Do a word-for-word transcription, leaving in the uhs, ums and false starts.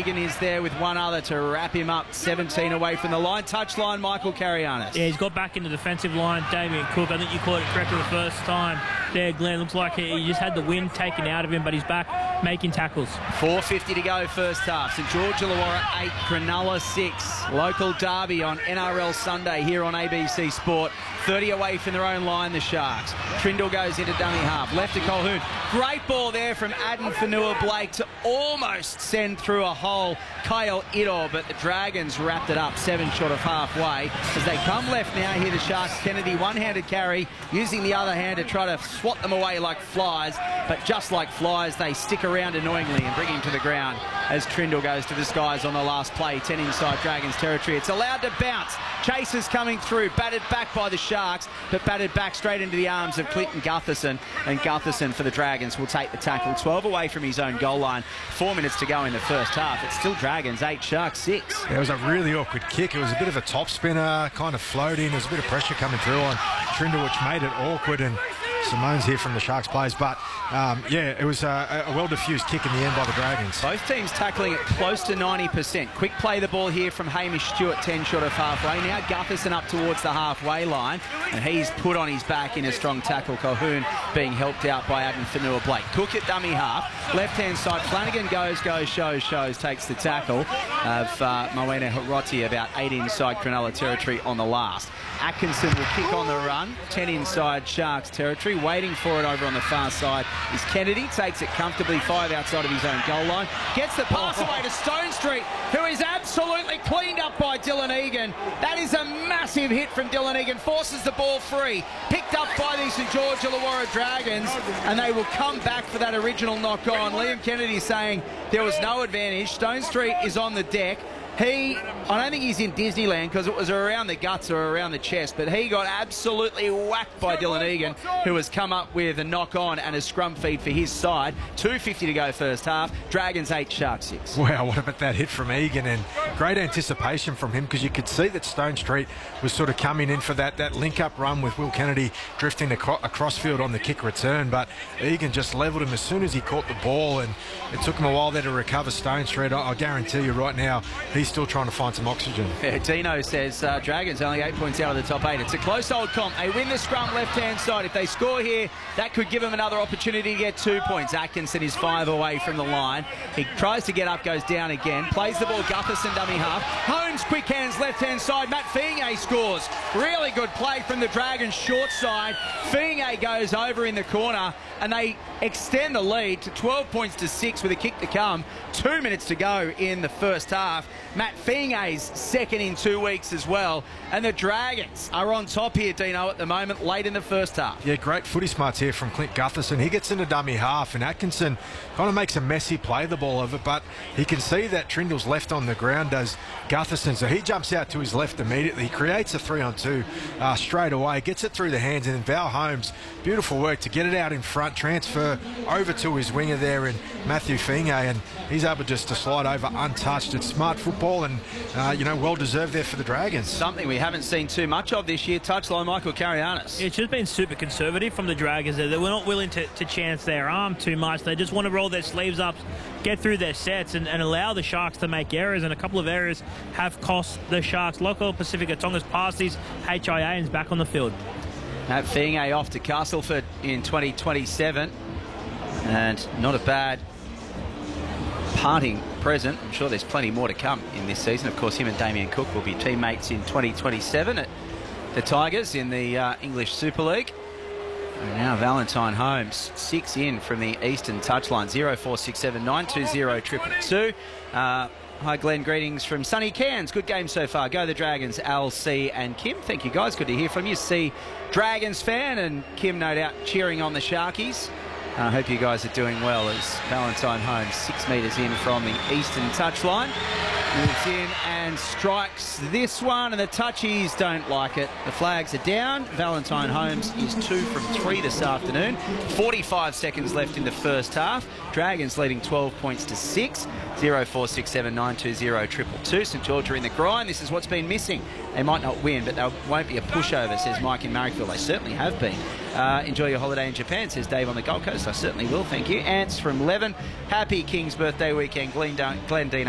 Egan is there with one other to wrap him up. seventeen away from the line. Touchline, Michael Carianis. Yeah, he's got back in the defensive line, Damien Cook. I think you called it correctly the first time there, Glenn. Looks like he just had the wind taken out of him, but he's back making tackles. four fifty to go first half. St George Illawarra eight, Cronulla six. Local derby on N R L Sunday here on A B C Sport. thirty away from their own line, the Sharks. Trindle goes into dummy half. Left to Colquhoun. Great ball there from Aden Fanua-Blake to almost send through a hole Kyle Idor, but the Dragons wrapped it up seven short of halfway. As they come left now, here the Sharks. Kennedy one-handed carry, using the other hand to try to swat them away like flies, but just like flies, they stick around annoyingly and bring him to the ground as Trindle goes to the skies on the last play. ten inside Dragons territory. It's allowed to bounce. Chasers coming through, batted back by the Sharks, but batted back straight into the arms of Clinton Gutherson, and Gutherson for the Dragons will take the tackle. twelve away from his own goal line. Four minutes to go in the first half. It's still Dragons eight, Sharks six. Yeah, it was a really awkward kick. It was a bit of a top spinner, kind of floating. There was a bit of pressure coming through on Trindle, which made it awkward, and Simone's here from the Sharks players, but um, yeah, it was a, a well-diffused kick in the end by the Dragons. Both teams tackling it close to ninety percent. Quick play the ball here from Hamish Stewart, ten short of halfway. Now Gutherson up towards the halfway line, and he's put on his back in a strong tackle. Colquhoun being helped out by Aden Fanua-Blake. Cook at dummy half. Left-hand side, Flanagan goes, goes, shows, shows, takes the tackle of uh, Moena Hiroti, about eight inside Cronulla territory on the last. Atkinson will kick on the run, ten inside Sharks territory. Waiting for it over on the far side is Kennedy. Takes it comfortably, five outside of his own goal line. Gets the pass away to Stone Street, who is absolutely cleaned up by Dylan Egan. That is a massive hit from Dylan Egan. Forces the ball free. Picked up by the St George Illawarra Dragons, and they will come back for that original knock on. Liam Kennedy saying there was no advantage. Stone Street is on the deck. He, I don't think he's in Disneyland because it was around the guts or around the chest, but he got absolutely whacked by Dylan Egan, who has come up with a knock-on and a scrum feed for his side. two fifty to go first half. Dragons eight, Sharks six. Wow, what about that hit from Egan, and great anticipation from him, because you could see that Stone Street was sort of coming in for that, that link-up run with Will Kennedy drifting acro across field on the kick return, but Egan just levelled him as soon as he caught the ball, and it took him a while there to recover Stone Street. I, I guarantee you right now, he's still trying to find some oxygen. Yeah, Dino says uh, Dragons only eight points out of the top eight. It's a close old comp. They win the scrum left-hand side. If they score here, that could give them another opportunity to get two points. Atkinson is five away from the line. He tries to get up, goes down again. Plays the ball, Gutherson dummy half. Holmes, quick hands, left-hand side. Matt Fiinge scores. Really good play from the Dragons short side. Fiinge goes over in the corner, and they extend the lead to twelve points to six with a kick to come. Two minutes to go in the first half. Matt Fiinge's second in two weeks as well. And the Dragons are on top here, Dino, at the moment, late in the first half. Yeah, great footy smarts here from Clint Gutherson. He gets into dummy half, and Atkinson kind of makes a messy play the ball of it, but he can see that Trindle's left on the ground, does Gutherson, so he jumps out to his left immediately. He creates a three on two uh, straight away, gets it through the hands, and then Val Holmes, beautiful work to get it out in front, transfer over to his winger there in Matthew Fiinge, and he's able just to slide over untouched. It's smart football, and uh, you know, well deserved there for the Dragons. Something we haven't seen too much of this year. Touchline, Michael Carianis. It's just been super conservative from the Dragons. They were not willing to, to chance their arm too much. They just want to roll their sleeves up, get through their sets, and, and allow the Sharks to make errors, and a couple of errors have cost the Sharks. Local Pacifica Tonga's passes, H I A is back on the field. Matt Fiinge off to Castleford in twenty twenty-seven, and not a bad parting present. I'm sure there's plenty more to come in this season. Of course, him and Damien Cook will be teammates in twenty twenty-seven at the Tigers in the uh, English Super League. And now Valentine Holmes, six in from the Eastern touchline. zero four six seven nine two zero two two two. Uh, hi Glenn, greetings from sunny Cairns. Good game so far. Go the Dragons, Al, C and Kim. Thank you guys, good to hear from you. C, Dragons fan, and Kim no doubt cheering on the Sharkies. I uh, hope you guys are doing well as Valentine Holmes, six metres in from the Eastern touchline. Moves in and strikes this one, and the touchies don't like it. The flags are down. Valentine Holmes is two from three this afternoon. forty-five seconds left in the first half. Dragons leading twelve points to six. zero four six seven nine two zero two two two. St George are in the grind. This is what's been missing. They might not win, but they won't be a pushover, says Mike in Marrickville. They certainly have been. Uh, enjoy your holiday in Japan, says Dave on the Gold Coast. I certainly will, thank you. Ants from Leven. Happy King's birthday weekend, Glendino.